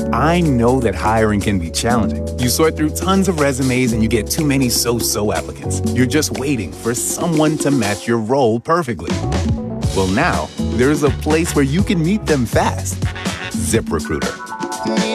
I know that hiring can be challenging. You sort through tons of resumes and you get too many so-so applicants. You're just waiting for someone to match your role perfectly. Well, now, there's a place where you can meet them fast. ZipRecruiter.